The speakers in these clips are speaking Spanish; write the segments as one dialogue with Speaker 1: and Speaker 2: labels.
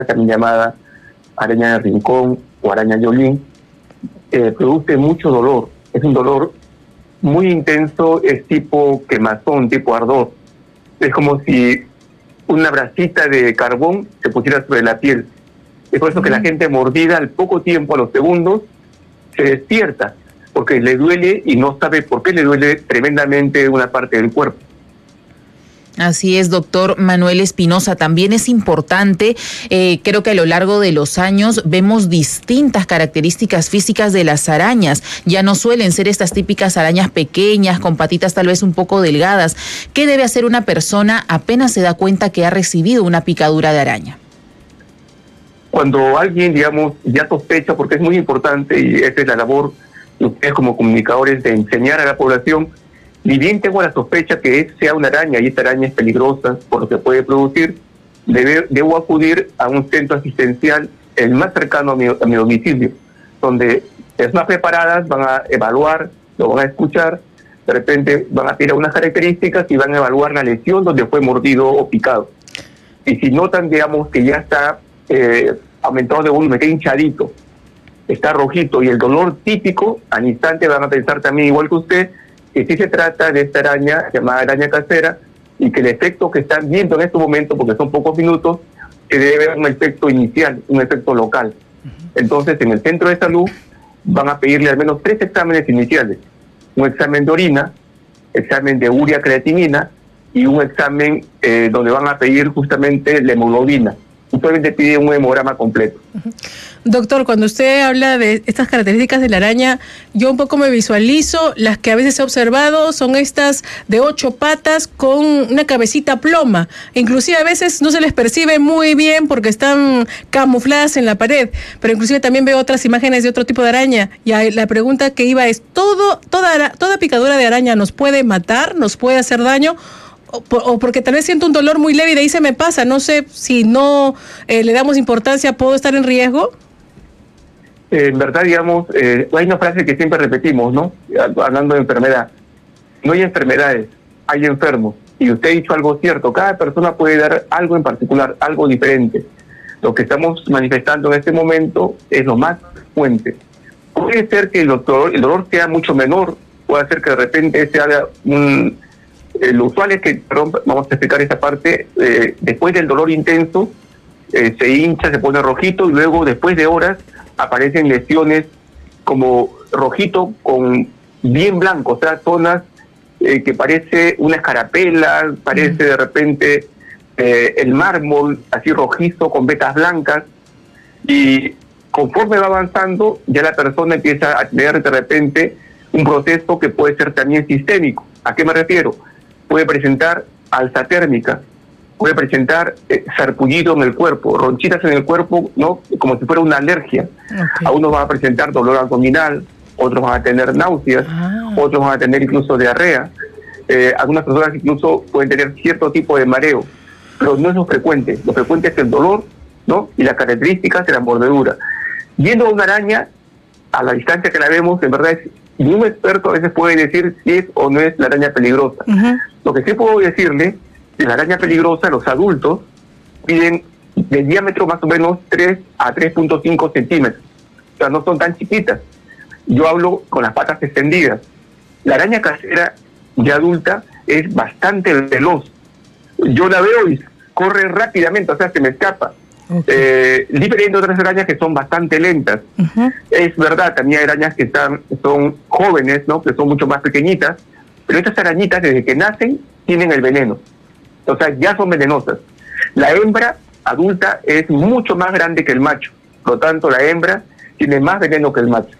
Speaker 1: también llamada araña de rincón o araña de Olín, produce mucho dolor. Es un dolor muy intenso, es tipo quemazón, tipo ardor. Es como si una brasita de carbón se pusiera sobre la piel. Es por eso que la gente mordida al poco tiempo, a los segundos, se despierta, porque le duele y no sabe por qué le duele tremendamente una parte del cuerpo.
Speaker 2: Así es, doctor Manuel Espinosa. También es importante, creo que a lo largo de los años vemos distintas características físicas de las arañas. Ya no suelen ser estas típicas arañas pequeñas, con patitas tal vez un poco delgadas. ¿Qué debe hacer una persona apenas se da cuenta que ha recibido una picadura de araña?
Speaker 1: Cuando alguien, digamos, ya sospecha, porque es muy importante, y esa es la labor de ustedes como comunicadores, de enseñar a la población, ni bien tengo la sospecha que sea una araña y esta araña es peligrosa por lo que puede producir, debo acudir a un centro asistencial, el más cercano a mi domicilio, donde personas preparadas van a evaluar, lo van a escuchar, de repente van a pedir unas características y van a evaluar la lesión donde fue mordido o picado. Y si notan, digamos, que ya está aumentado de volumen, está hinchadito, está rojito y el dolor típico, al instante van a pensar también, igual que usted, que sí se trata de esta araña llamada araña casera y que el efecto que están viendo en estos momentos, porque son pocos minutos, se debe a un efecto inicial, un efecto local. Entonces, en el centro de salud van a pedirle al menos 3 exámenes iniciales: un examen de orina, examen de urea creatinina y un examen donde van a pedir justamente la hemoglobina. Usualmente pide un hemograma completo.
Speaker 3: Doctor, cuando usted habla de estas características de la araña, yo un poco me visualizo, las que a veces he observado son estas de 8 patas con una cabecita ploma. Inclusive a veces no se les percibe muy bien porque están camufladas en la pared, pero inclusive también veo otras imágenes de otro tipo de araña. Y la pregunta que iba es, ¿toda picadura de araña nos puede matar, nos puede hacer daño? O porque tal vez siento un dolor muy leve y de ahí se me pasa, no sé si no le damos importancia, ¿puedo estar en riesgo?
Speaker 1: En verdad, digamos, hay una frase que siempre repetimos, ¿no? Hablando de enfermedad. No hay enfermedades, hay enfermos. Y usted ha dicho algo cierto, cada persona puede dar algo en particular, algo diferente. Lo que estamos manifestando en este momento es lo más frecuente. Puede ser que el dolor sea mucho menor, puede ser que de repente sea lo usual es que, perdón, vamos a explicar esa parte, después del dolor intenso, se hincha, se pone rojito y luego, después de horas, aparecen lesiones como rojito con bien blanco, o sea, zonas que parece una escarapela, parece de repente el mármol, así rojizo, con vetas blancas, y conforme va avanzando, ya la persona empieza a tener de repente un proceso que puede ser también sistémico. ¿A qué me refiero? Puede presentar alza térmica, puede presentar sarpullido en el cuerpo, ronchitas en el cuerpo, ¿no? Como si fuera una alergia. Okay. A unos van a presentar dolor abdominal, otros van a tener náuseas, otros van a tener incluso diarrea. Algunas personas incluso pueden tener cierto tipo de mareo, pero no es lo frecuente. Lo frecuente es el dolor, ¿no? Y las características de la mordedura. Viendo una araña, a la distancia que la vemos, en verdad ni un experto a veces puede decir si es o no es la araña peligrosa. Lo que sí puedo decirle, de la araña peligrosa, los adultos miden de diámetro más o menos 3 a 3.5 centímetros. O sea, no son tan chiquitas. Yo hablo con las patas extendidas. La araña casera de adulta es bastante veloz. Yo la veo y corre rápidamente, o sea, se me escapa. Diferente de otras arañas que son bastante lentas. Es verdad, también hay arañas que son jóvenes, ¿no? Que son mucho más pequeñitas, pero estas arañitas desde que nacen tienen el veneno, o sea, ya son venenosas. La hembra adulta es mucho más grande que el macho, por lo tanto la hembra tiene más veneno que el macho.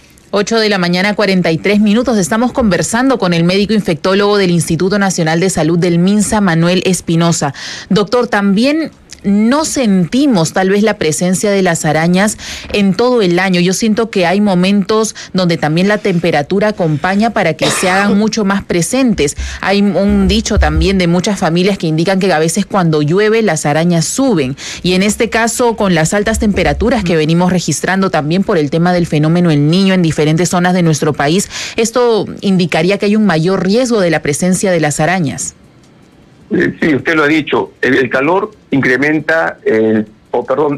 Speaker 2: 8:43 a.m. Estamos conversando con el médico infectólogo del Instituto Nacional de Salud del MINSA, Manuel Espinosa. Doctor, también no sentimos tal vez la presencia de las arañas en todo el año. Yo siento que hay momentos donde también la temperatura acompaña para que se hagan mucho más presentes. Hay un dicho también de muchas familias que indican que a veces cuando llueve las arañas suben. Y en este caso, con las altas temperaturas que venimos registrando también por el tema del fenómeno El Niño en diferentes zonas de nuestro país, esto indicaría que hay un mayor riesgo de la presencia de las arañas.
Speaker 1: Sí, usted lo ha dicho, el calor incrementa el perdón,